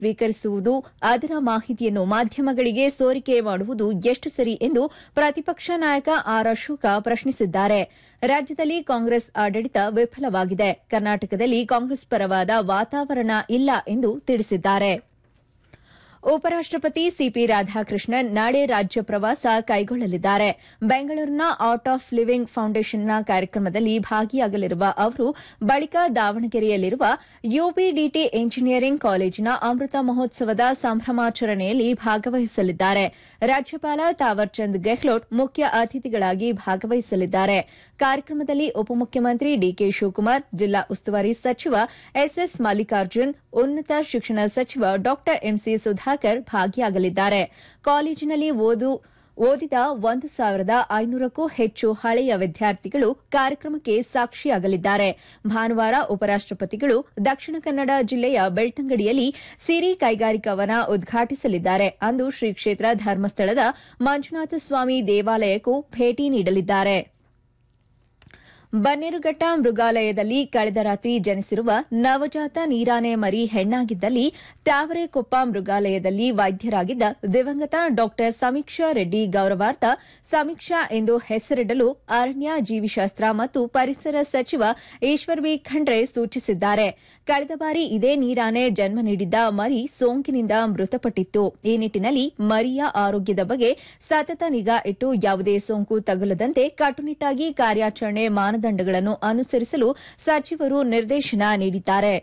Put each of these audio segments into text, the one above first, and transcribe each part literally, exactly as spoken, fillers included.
ಸ್ವೀಕರಿಸುವುದು ಅದರ ಮಾಹಿತಿಯನ್ನು ಮಾಧ್ಯಮಗಳಿಗೆ ಸೋರಿಕೆ ಮಾಡುವುದು ಎಷ್ಟು ಸರಿ ಎಂದು ಪ್ರತಿಪಕ್ಷ ನಾಯಕ ಆರ್ ಅಶೋಕ ಪ್ರಶ್ನಿಸಿದ್ದಾರೆ. ರಾಜ್ಯದಲ್ಲಿ ಕಾಂಗ್ರೆಸ್ ಆಡಳಿತ ವಿಫಲವಾಗಿದೆ. ಕರ್ನಾಟಕದಲ್ಲಿ ಕಾಂಗ್ರೆಸ್ ಪರವಾದ ವಾತಾವರಣ ಇಲ್ಲ ಎಂದು ತಿಳಿಸಿದ್ದಾರೆ. ಉಪರಾಷ್ಟಪತಿ ಸಿಪಿ ರಾಧಾಕೃಷ್ಣನ್ ನಾಳೆ ರಾಜ್ಯ ಪ್ರವಾಸ ಕೈಗೊಳ್ಳಲಿದ್ದಾರೆ. ಬೆಂಗಳೂರಿನ ಆರ್ಟ್ ಆಫ್ ಲಿವಿಂಗ್ ಫೌಂಡೇಶನ್ನ ಕಾರ್ಯಕ್ರಮದಲ್ಲಿ ಭಾಗಿಯಾಗಲಿರುವ ಅವರು ಬಳಿಕ ದಾವಣಗೆರೆಯಲ್ಲಿರುವ ಯುಬಿಡಿಟಿ ಎಂಜಿನಿಯರಿಂಗ್ ಕಾಲೇಜಿನ ಅಮೃತ ಮಹೋತ್ಸವದ ಸಂಭ್ರಮಾಚರಣೆಯಲ್ಲಿ ಭಾಗವಹಿಸಲಿದ್ದಾರೆ. ರಾಜ್ಯಪಾಲ ತಾವರ್ಚಂದ್ ಗೆಹ್ಲೋಟ್ ಮುಖ್ಯ ಅತಿಥಿಗಳಾಗಿ ಭಾಗವಹಿಸಲಿದ್ದಾರೆ. ಕಾರ್ಯಕ್ರಮದಲ್ಲಿ ಉಪಮುಖ್ಯಮಂತ್ರಿ ಡಿಕೆ ಶಿವಕುಮಾರ್, ಜಿಲ್ಲಾ ಉಸ್ತುವಾರಿ ಸಚಿವ ಎಸ್ಎಸ್ ಮಲ್ಲಿಕಾರ್ಜುನ್, ಉನ್ನತ ಶಿಕ್ಷಣ ಸಚಿವ ಡಾ ಎಂಸಿ ಸುಧಾಕರ್ ಭಾಗಿಯಾಗಲಿದ್ದಾರೆ. ಕಾಲೇಜಿನಲ್ಲಿ ಓದಿದ ಒಂದು ಸಾವಿರದ ಐನೂರಕ್ಕೂ ಹೆಚ್ಚು ಹಳೆಯ ವಿದ್ಯಾರ್ಥಿಗಳು ಕಾರ್ಯಕ್ರಮಕ್ಕೆ ಸಾಕ್ಷಿಯಾಗಲಿದ್ದಾರೆ. ಭಾನುವಾರ ಉಪರಾಷ್ಟಪತಿಗಳು ದಕ್ಷಿಣ ಕನ್ನಡ ಜಿಲ್ಲೆಯ ಬೆಳ್ತಂಗಡಿಯಲ್ಲಿ ಸಿರಿ ಕೈಗಾರಿಕಾ ವನ ಉದ್ಘಾಟಿಸಲಿದ್ದಾರೆ. ಅಂದು ಶ್ರೀ ಕ್ಷೇತ್ರ ಧರ್ಮಸ್ಥಳದ ಮಂಜುನಾಥ ಸ್ವಾಮಿ ದೇವಾಲಯಕ್ಕೂ ಭೇಟಿ ನೀಡಲಿದ್ದಾರೆ. ಬನ್ನೇರುಘಟ್ಟ ಮೃಗಾಲಯದಲ್ಲಿ ಕಳೆದ ರಾತ್ರಿ ಜನಿಸಿರುವ ನವಜಾತ ನೀರಾನೆ ಮರಿ ಹೆಣ್ಣಾಗಿದ್ದಲ್ಲಿ ತಾವರೆಕೊಪ್ಪ ಮೃಗಾಲಯದಲ್ಲಿ ವೈದ್ಯರಾಗಿದ್ದ ದಿವಂಗತ ಡಾ ಸಮೀಕ್ಷಾ ರೆಡ್ಡಿ ಗೌರವಾರ್ಥ ಸಮೀಕ್ಷಾ ಎಂದು ಹೆಸರಿಡಲು ಅರಣ್ಯ ಜೀವಿಶಾಸ್ತ್ರ ಮತ್ತು ಪರಿಸರ ಸಚಿವ ಈಶ್ವರ್ ಬಿ ಖಂಡ್ರೆ ಸೂಚಿಸಿದ್ದಾರೆ. ಕಳೆದ ಬಾರಿ ಇದೇ ನೀರಾನೆ ಜನ್ಮ ನೀಡಿದ್ದ ಮರಿ ಸೋಂಕಿನಿಂದ ಮೃತಪಟ್ಟಿತ್ತು. ಈ ನಿಟ್ಟಿನಲ್ಲಿ ಮರಿಯ ಆರೋಗ್ಯದ ಬಗ್ಗೆ ಸತತ ನಿಗಾ ಇಟ್ಟು ಯಾವುದೇ ಸೋಂಕು ತಗುಲದಂತೆ ಕಟ್ಟುನಿಟ್ಟಾಗಿ ಕಾರ್ಯಾಚರಣೆ ಮಾನದಂಡಗಳನ್ನು ಅನುಸರಿಸಲು ಸಚಿವರು ನಿರ್ದೇಶನ ನೀಡಿದ್ದಾರೆ.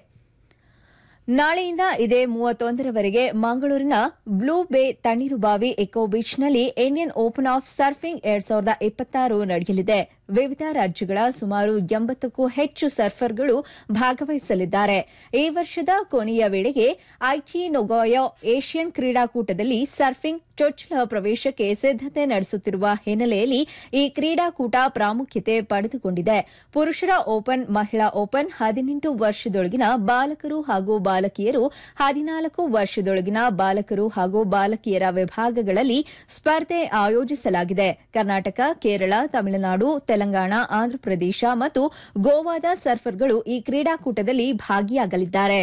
ನಾಳೆಯಿಂದ ಇದೇ ಮೂವತ್ತೊಂದರವರೆಗೆ ಮಂಗಳೂರಿನ ಬ್ಲೂ ಬೇ Tannirbhavi eco ಬೀಚ್ನಲ್ಲಿ Indian open of surfing ಎರಡ್ ಸಾವಿರದ ಇಪ್ಪತ್ತಾರು ನಡೆಯಲಿದೆ. ವಿವಿಧ ರಾಜ್ಯಗಳ ಸುಮಾರು ಎಂಬತ್ತಕ್ಕೂ ಹೆಚ್ಚು ಸರ್ಫರ್ಗಳು ಭಾಗವಹಿಸಲಿದ್ದಾರೆ. ಈ ವರ್ಷದ ಕೊನೆಯ ವೇಳೆಗೆ ಐಚಿ ನೊಗೋಯಾ ಏಷ್ಯನ್ ಕ್ರೀಡಾಕೂಟದಲ್ಲಿ ಸರ್ಫಿಂಗ್ ಚೊಚ್ಚಲ ಪ್ರವೇಶಕ್ಕೆ ಸಿದ್ದತೆ ನಡೆಸುತ್ತಿರುವ ಹಿನ್ನೆಲೆಯಲ್ಲಿ ಈ ಕ್ರೀಡಾಕೂಟ ಪ್ರಾಮುಖ್ಯತೆ ಪಡೆದುಕೊಂಡಿದೆ. ಪುರುಷರ ಓಪನ್, ಮಹಿಳಾ ಓಪನ್, ಹದಿನೆಂಟು ವರ್ಷದೊಳಗಿನ ಬಾಲಕರು ಹಾಗೂ ಬಾಲಕಿಯರು, ಹದಿನಾಲ್ಕು ವರ್ಷದೊಳಗಿನ ಬಾಲಕರು ಹಾಗೂ ಬಾಲಕಿಯರ ವಿಭಾಗಗಳಲ್ಲಿ ಸ್ಪರ್ಧೆ ಆಯೋಜಿಸಲಾಗಿದೆ. ಕರ್ನಾಟಕ, ಕೇರಳ, ತಮಿಳುನಾಡು, ತೆಲಂಗಾಣ, ಆಂಧ್ರಪ್ರದೇಶ ಮತ್ತು ಗೋವಾದ ಸರ್ಫರ್ಗಳು ಈ ಕ್ರೀಡಾಕೂಟದಲ್ಲಿ ಭಾಗಿಯಾಗಲಿದ್ದಾರೆ.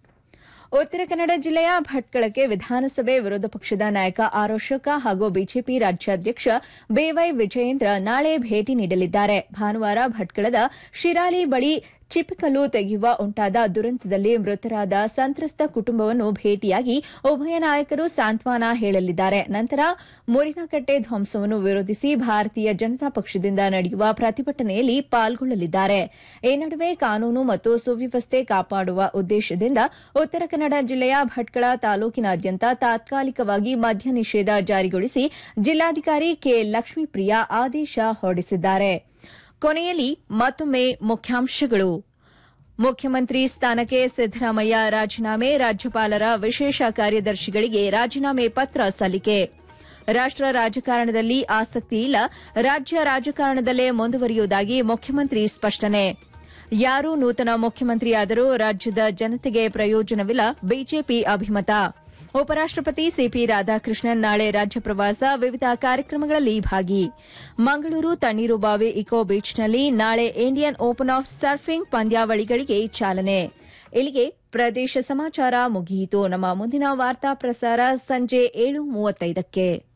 ಉತ್ತರ ಕನ್ನಡ ಜಿಲ್ಲೆಯ ಭಟ್ಕಳಕ್ಕೆ ವಿಧಾನಸಭೆ ವಿರೋಧ ಪಕ್ಷದ ನಾಯಕ ಆರ್ ಅಶೋಕ ಹಾಗೂ ಬಿಜೆಪಿ ರಾಜ್ಯಾಧ್ಯಕ್ಷ ಬಿವೈ ವಿಜಯೇಂದ್ರ ನಾಳೆ ಭೇಟಿ ನೀಡಲಿದ್ದಾರೆ. ಭಾನುವಾರ ಭಟ್ಕಳದ ಶಿರಾಲಿ ಬಳಿ ಚಿಪ್ಪಿಕಲ್ಲು ತೆಗೆಯುವ ಉಂಟಾದ ದುರಂತದಲ್ಲಿ ಮೃತರಾದ ಸಂತ್ರಸ್ತ ಕುಟುಂಬವನ್ನು ಭೇಟಿಯಾಗಿ ಉಭಯ ನಾಯಕರು ಸಾಂತ್ವನ ಹೇಳಲಿದ್ದಾರೆ. ನಂತರ ಮುರಿನಕಟ್ಟೆ ಧ್ವಂಸವನ್ನು ವಿರೋಧಿಸಿ ಭಾರತೀಯ ಜನತಾ ಪಕ್ಷದಿಂದ ನಡೆಯುವ ಪ್ರತಿಭಟನೆಯಲ್ಲಿ ಪಾಲ್ಗೊಳ್ಳಲಿದ್ದಾರೆ. ಈ ನಡುವೆ ಕಾನೂನು ಮತ್ತು ಸುವ್ಯವಸ್ಥೆ ಕಾಪಾಡುವ ಉದ್ದೇಶದಿಂದ ಉತ್ತರ ಕನ್ನಡ ಜಿಲ್ಲೆಯ ಭಟ್ಕಳ ತಾಲೂಕಿನಾದ್ಯಂತ ತಾತ್ಕಾಲಿಕವಾಗಿ ಮದ್ಯ ನಿಷೇಧ ಜಾರಿಗೊಳಿಸಿ ಜಿಲ್ಲಾಧಿಕಾರಿ ಕೆ ಲಕ್ಷ್ಮೀಪ್ರಿಯಾ ಆದೇಶ ಹೊರಡಿಸಿದ್ದಾರೆ. ಕೊನೆಯಲ್ಲಿ ಮತ್ತೊಮ್ಮೆ ಮುಖ್ಯಾಂಶಗಳು. ಮುಖ್ಯಮಂತ್ರಿ ಸ್ಥಾನಕ್ಕೆ ಸಿದ್ದರಾಮಯ್ಯ ರಾಜೀನಾಮೆ, ರಾಜ್ಯಪಾಲರ ವಿಶೇಷ ಕಾರ್ಯದರ್ಶಿಗಳಿಗೆ ರಾಜೀನಾಮೆ ಪತ್ರ ಸಲ್ಲಿಕೆ. ರಾಷ್ಟ್ರ ರಾಜಕಾರಣದಲ್ಲಿ ಆಸಕ್ತಿ ಇಲ್ಲ, ರಾಜ್ಯ ರಾಜಕಾರಣದಲ್ಲೇ ಮುಂದುವರಿಯುವುದಾಗಿ ಮುಖ್ಯಮಂತ್ರಿ ಸ್ಪಷ್ಟನೆ. ಯಾರು ನೂತನ ಮುಖ್ಯಮಂತ್ರಿಯಾದರೂ ರಾಜ್ಯದ ಜನತೆಗೆ ಪ್ರಯೋಜನವಿಲ್ಲ, ಬಿಜೆಪಿ ಅಭಿಮತ. ಉಪರಾಷ್ಟಪತಿ ಸಿಪಿ ರಾಧಾಕೃಷ್ಣನ್ ನಾಳೆ ರಾಜ್ಯ ಪ್ರವಾಸ, ವಿವಿಧ ಕಾರ್ಯಕ್ರಮಗಳಲ್ಲಿ ಭಾಗಿ. ಮಂಗಳೂರು ತಣ್ಣೀರುಬಾವಿ ಇಕೋ ಬೀಚ್ನಲ್ಲಿ ನಾಳೆ ಇಂಡಿಯನ್ ಓಪನ್ ಆಫ್ ಸರ್ಫಿಂಗ್ ಪಂದ್ಯಾವಳಿಗಳಿಗೆ ಚಾಲನೆ. ಇಲ್ಲಿಗೆ ಪ್ರದೇಶ ಸಮಾಚಾರ ಮುಗಿಯಿತು. ನಮ್ಮ ಮುಂದಿನ ವಾರ್ತಾ ಪ್ರಸಾರ ಸಂಜೆ ಏಳು ಮೂವತ್ತೈದಕ್ಕೆ.